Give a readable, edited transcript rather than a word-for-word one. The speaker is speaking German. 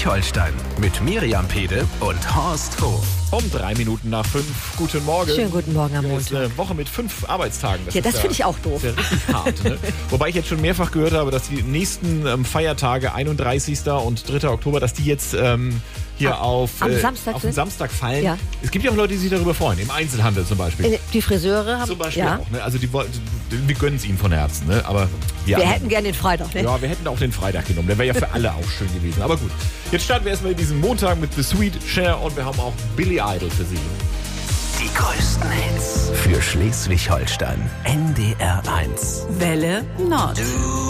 Schleswig-Holstein mit Miriam Pede und Horst Hof. Um 5:03. Guten Morgen. Schönen guten Morgen am Das ist Montag. eine Woche mit 5 Arbeitstagen. Ja, das finde ich auch doof. Das ist ja richtig hart. Ne? Wobei ich jetzt schon mehrfach gehört habe, dass die nächsten Feiertage, 31. und 3. Oktober, dass die jetzt hier auf den Samstag fallen. Ja. Es gibt ja auch Leute, die sich darüber freuen. Im Einzelhandel zum Beispiel. Die Friseure haben... Zum Beispiel ja. auch. Ne? Also wir gönnen es ihnen von Herzen. Ne? Aber Wir hätten gerne den Freitag, ne? Ja, wir hätten auch den Freitag genommen. Der wäre ja für alle auch schön gewesen. Aber gut, jetzt starten wir erstmal in diesen Montag mit The Sweet Cher und wir haben auch Billy Idol für Sie. Die größten Hits für Schleswig-Holstein. NDR 1. Welle Nord.